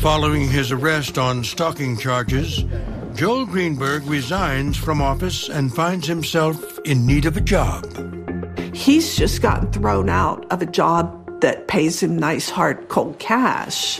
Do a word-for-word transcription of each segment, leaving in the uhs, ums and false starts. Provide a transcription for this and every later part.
Following his arrest on stalking charges, Joel Greenberg resigns from office and finds himself in need of a job. He's just gotten thrown out of a job that pays him nice, hard, cold cash.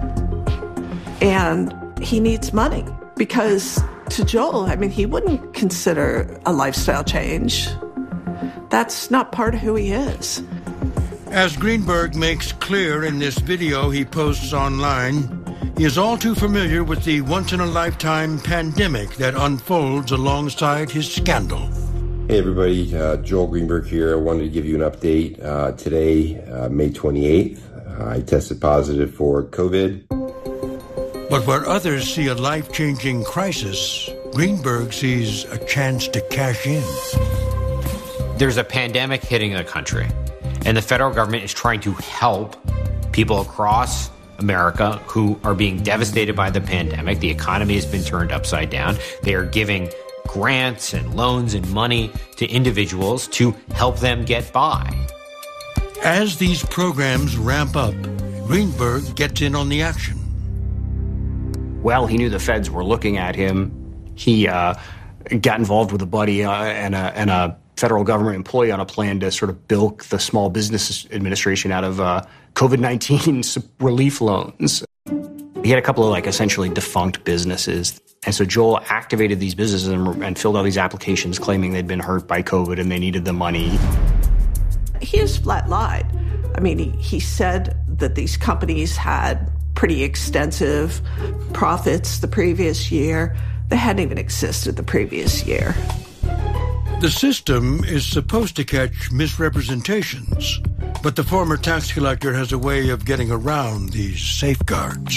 And he needs money because to Joel, I mean, he wouldn't consider a lifestyle change. That's not part of who he is. As Greenberg makes clear in this video he posts online, he is all too familiar with the once-in-a-lifetime pandemic that unfolds alongside his scandal. Hey everybody, uh, Joel Greenberg here. I wanted to give you an update. Uh, today, uh, May twenty-eighth, uh, I tested positive for COVID. But where others see a life-changing crisis, Greenberg sees a chance to cash in. There's a pandemic hitting the country, and the federal government is trying to help people across America who are being devastated by the pandemic. The economy has been turned upside down. They are giving grants and loans and money to individuals to help them get by. As these programs ramp up, Greenberg gets in on the action. Well, he knew the feds were looking at him. He uh, got involved with a buddy uh, and, a, and a federal government employee on a plan to sort of bilk the Small Business Administration out of uh, COVID nineteen relief loans. He had a couple of, like, essentially defunct businesses. And so Joel activated these businesses and, and filled out these applications claiming they'd been hurt by COVID and they needed the money. He just flat lied. I mean, he, he said that these companies had pretty extensive profits the previous year. They hadn't even existed the previous year. The system is supposed to catch misrepresentations, but the former tax collector has a way of getting around these safeguards.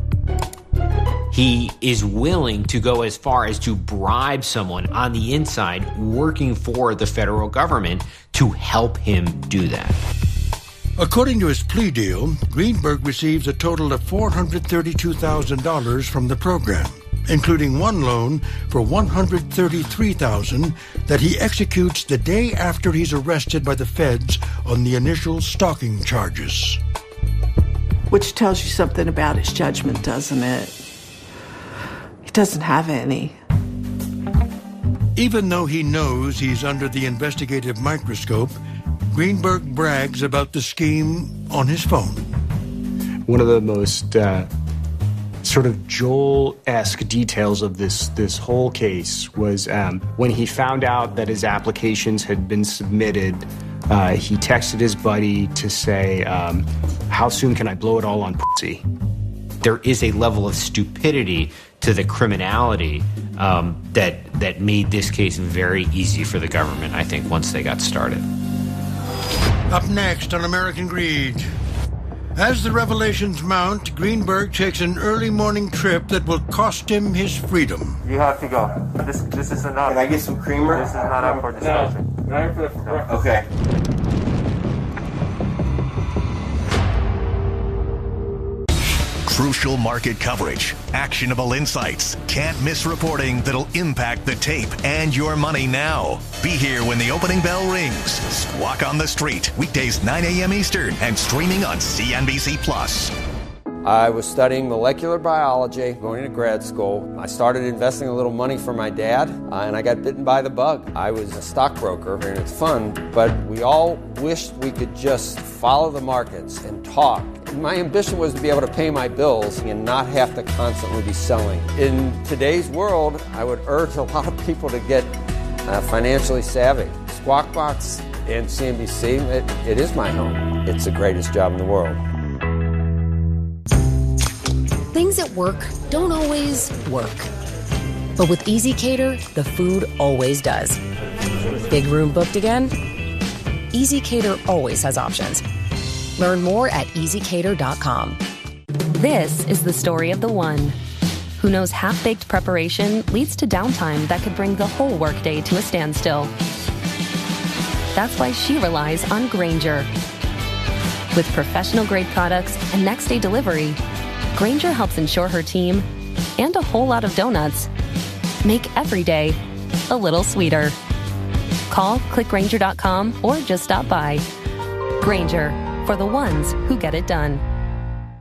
He is willing to go as far as to bribe someone on the inside working for the federal government to help him do that. According to his plea deal, Greenberg receives a total of four hundred thirty-two thousand dollars from the program, including one loan for one hundred thirty-three thousand dollars that he executes the day after he's arrested by the feds on the initial stalking charges. Which tells you something about his judgment, doesn't it? He doesn't have any. Even though he knows he's under the investigative microscope, Greenberg brags about the scheme on his phone. One of the most uh, sort of Joel-esque details of this this whole case was um, when he found out that his applications had been submitted, uh, he texted his buddy to say, um, how soon can I blow it all on pussy? There is a level of stupidity to the criminality um, that that made this case very easy for the government, I think, once they got started. Up next on American Greed. As the revelations mount, Greenberg takes an early morning trip that will cost him his freedom. You have to go. This this is not. Can I get some creamer? This is not up for discussion. No, not for the no. Okay. Crucial market coverage, actionable insights, can't miss reporting that'll impact the tape and your money now. Be here when the opening bell rings. Squawk on the Street, weekdays nine a.m. Eastern and streaming on C N B C Plus. I was studying molecular biology, going to grad school. I started investing a little money for my dad, uh, and I got bitten by the bug. I was a stockbroker, and it's fun, but we all wished we could just follow the markets and talk. My ambition was to be able to pay my bills and not have to constantly be selling. In today's world, I would urge a lot of people to get uh, financially savvy. Squawk Box and C N B C, it, it is my home. It's the greatest job in the world. Things at work don't always work. But with EasyCater, the food always does. Big room booked again? EasyCater always has options. Learn more at easy cater dot com. This is the story of the one who knows half-baked preparation leads to downtime that could bring the whole workday to a standstill. That's why she relies on Grainger. With professional-grade products and next-day delivery, Grainger helps ensure her team, and a whole lot of donuts, make every day a little sweeter. Call, click Grainger dot com, or just stop by. Grainger, for the ones who get it done.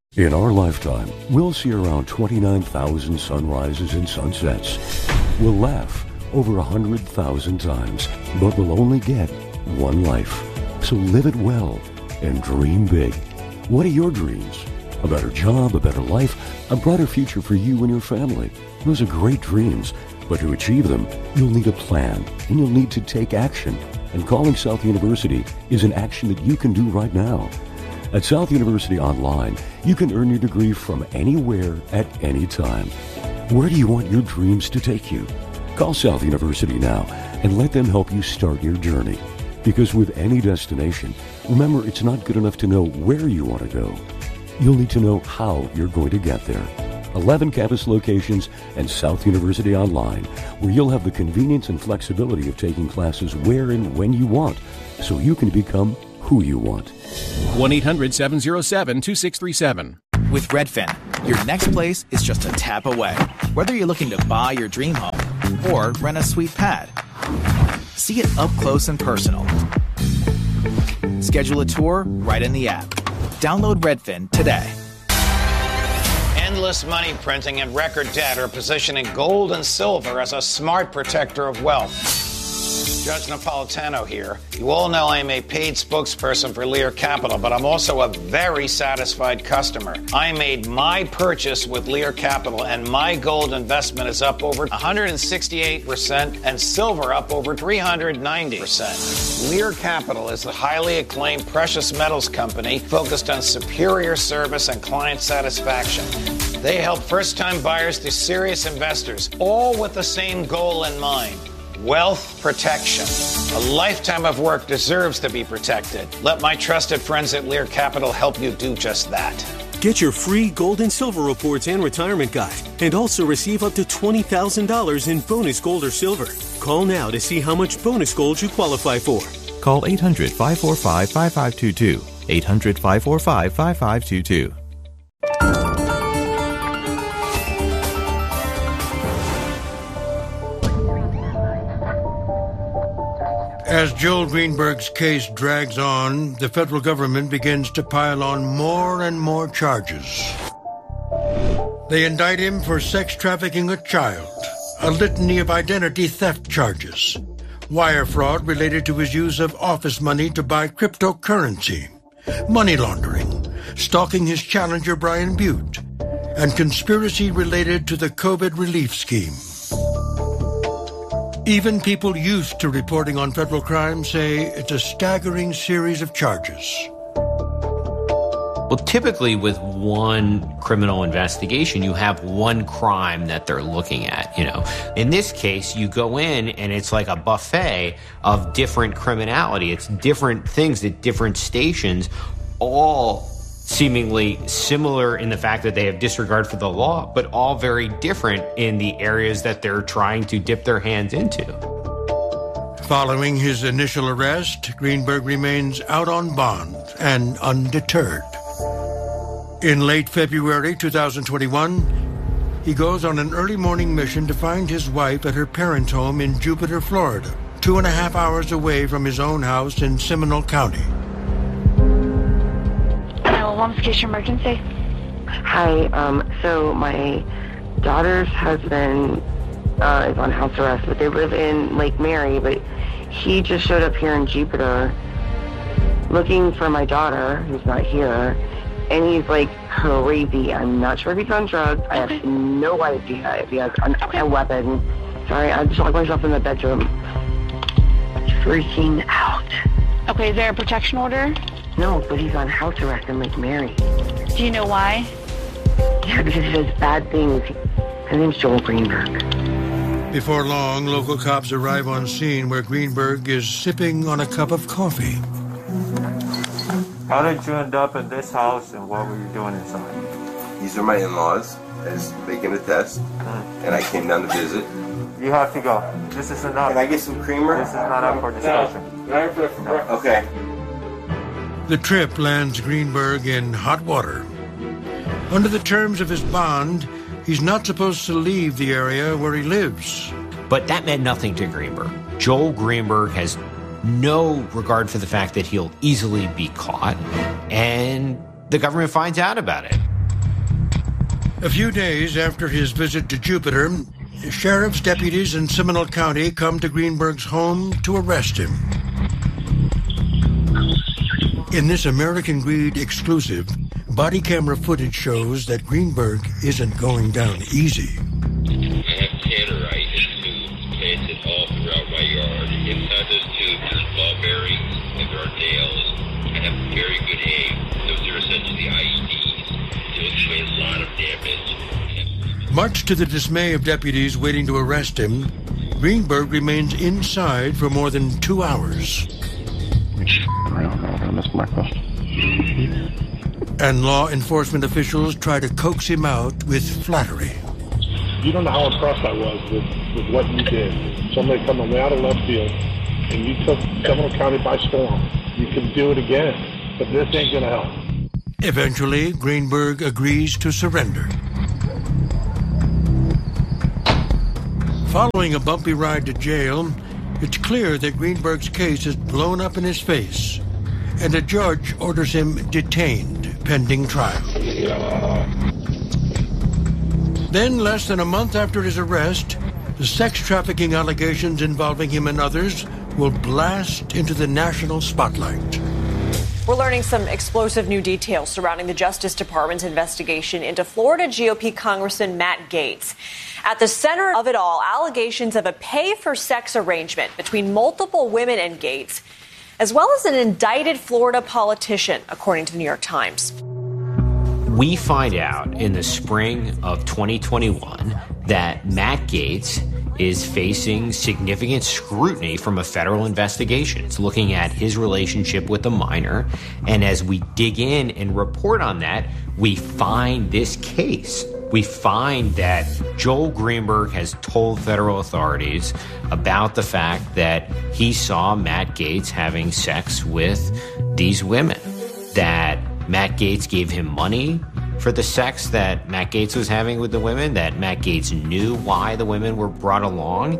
In our lifetime, we'll see around twenty-nine thousand sunrises and sunsets. We'll laugh over one hundred thousand times, but we'll only get one life. So live it well and dream big. What are your dreams? A better job, a better life, a brighter future for you and your family. Those are great dreams, but to achieve them, you'll need a plan, and you'll need to take action. And calling South University is an action that you can do right now. At South University Online, you can earn your degree from anywhere at any time. Where do you want your dreams to take you? Call South University now and let them help you start your journey. Because with any destination, remember, it's not good enough to know where you want to go. You'll need to know how you're going to get there. eleven campus locations and South University Online, where you'll have the convenience and flexibility of taking classes where and when you want, so you can become who you want. one eight hundred seven oh seven two six three seven. With Redfin, your next place is just a tap away. Whether you're looking to buy your dream home or rent a sweet pad, see it up close and personal. Schedule a tour right in the app. Download Redfin today. Endless money printing and record debt are positioning gold and silver as a smart protector of wealth. Judge Napolitano here. You all know I'm a paid spokesperson for Lear Capital, but I'm also a very satisfied customer. I made my purchase with Lear Capital, and my gold investment is up over one hundred sixty-eight percent and silver up over three hundred ninety percent. Lear Capital is the highly acclaimed precious metals company focused on superior service and client satisfaction. They help first-time buyers to serious investors, all with the same goal in mind. Wealth protection. A lifetime of work deserves to be protected. Let my trusted friends at Lear Capital help you do just that. Get your free gold and silver reports and retirement guide, and also receive up to twenty thousand dollars in bonus gold or silver. Call now to see how much bonus gold you qualify for. Call eight hundred, five four five, five five two two. eight hundred, five four five, five five two two. As Joel Greenberg's case drags on, the federal government begins to pile on more and more charges. They indict him for sex trafficking a child, a litany of identity theft charges, wire fraud related to his use of office money to buy cryptocurrency, money laundering, stalking his challenger Brian Butte, and conspiracy related to the COVID relief scheme. Even people used to reporting on federal crime say it's a staggering series of charges. Well, typically with one criminal investigation, you have one crime that they're looking at, you know. In this case, you go in and it's like a buffet of different criminality. It's different things at different stations, all seemingly similar in the fact that they have disregard for the law, but all very different in the areas that they're trying to dip their hands into. Following his initial arrest, Greenberg remains out on bond and undeterred. In late February two thousand twenty-one, he goes on an early morning mission to find his wife at her parents' home in Jupiter, Florida, two and a half hours away from his own house in Seminole County. What's your emergency? Hi, um, so my daughter's husband uh, is on house arrest, but they live in Lake Mary, but he just showed up here in Jupiter looking for my daughter, who's not here, and he's like crazy. I'm not sure if he's on drugs. I have no idea if he has an, okay. a weapon. Sorry, I just locked myself in the bedroom. Freaking out. Okay, is there a protection order? No, but he's on house arrest in Lake Mary. Do you know why? Yeah, because he does bad things. His name's Joel Greenberg. Before long, local cops arrive on scene where Greenberg is sipping on a cup of coffee. How did you end up in this house, and what were you doing inside? These are my in-laws, as they can attest, mm. and I came down to visit. You have to go. This is enough. Can I get some creamer? This is not up for discussion. No. No. Okay. The trip lands Greenberg in hot water. Under the terms of his bond, he's not supposed to leave the area where he lives. But that meant nothing to Greenberg. Joel Greenberg has no regard for the fact that he'll easily be caught, and the government finds out about it. A few days after his visit to Jupiter, sheriff's deputies in Seminole County come to Greenberg's home to arrest him. In this American Greed exclusive, body camera footage shows that Greenberg isn't going down easy. I have tannerite and tubes planted all throughout my yard. Inside those tubes, there's ball bearings and there are nails. I have very good aim. Those are essentially I E Ds. It will do a lot of damage. Much to the dismay of deputies waiting to arrest him, Greenberg remains inside for more than two hours. And law enforcement officials try to coax him out with flattery. You don't know how impressed I was with, with what you did. Somebody coming way out of left field, and you took Seminole County by storm. You can do it again, but this ain't going to help. Eventually, Greenberg agrees to surrender. Following a bumpy ride to jail, it's clear that Greenberg's case is blown up in his face, and a judge orders him detained pending trial. Then, less than a month after his arrest, the sex trafficking allegations involving him and others will blast into the national spotlight. We're learning some explosive new details surrounding the Justice Department's investigation into Florida G O P Congressman Matt Gaetz. At the center of it all, allegations of a pay-for-sex arrangement between multiple women and Gaetz, as well as an indicted Florida politician, according to the New York Times. We find out in the spring of twenty twenty-one that Matt Gaetz is facing significant scrutiny from a federal investigation. It's looking at his relationship with a minor. And as we dig in and report on that, we find this case. We find that Joel Greenberg has told federal authorities about the fact that he saw Matt Gaetz having sex with these women, that Matt Gaetz gave him money for the sex that Matt Gaetz was having with the women, that Matt Gaetz knew why the women were brought along.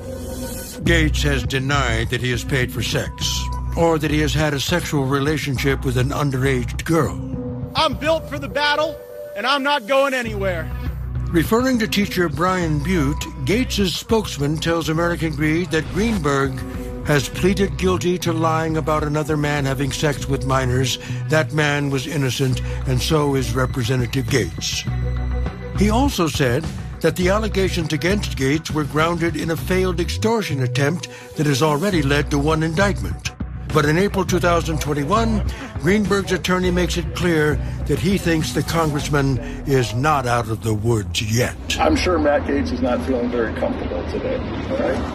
Gaetz has denied that he has paid for sex, or that he has had a sexual relationship with an underage girl. I'm built for the battle, and I'm not going anywhere. Referring to teacher Brian Butte, Gaetz's spokesman tells American Greed that Greenberg has pleaded guilty to lying about another man having sex with minors. That man was innocent, and so is Representative Gaetz. He also said that the allegations against Gaetz were grounded in a failed extortion attempt that has already led to one indictment. But in April two thousand twenty-one, Greenberg's attorney makes it clear that he thinks the congressman is not out of the woods yet. I'm sure Matt Gaetz is not feeling very comfortable today, all right?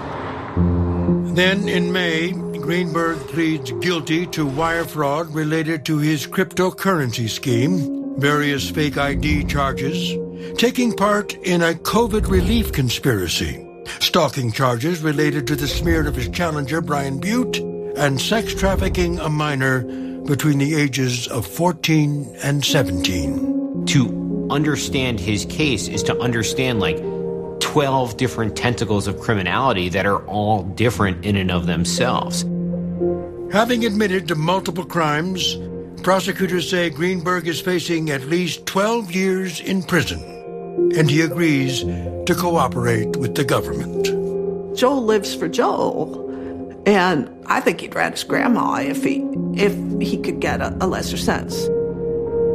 Then, in May, Greenberg pleads guilty to wire fraud related to his cryptocurrency scheme, various fake I D charges, taking part in a COVID relief conspiracy, stalking charges related to the smear of his challenger, Brian Butte, and sex trafficking a minor between the ages of fourteen and seventeen. To understand his case is to understand, like, twelve different tentacles of criminality that are all different in and of themselves. Having admitted to multiple crimes, prosecutors say Greenberg is facing at least twelve years in prison, and he agrees to cooperate with the government. Joel lives for Joel, and I think he'd rat his grandma if he if he could get a, a lesser sentence.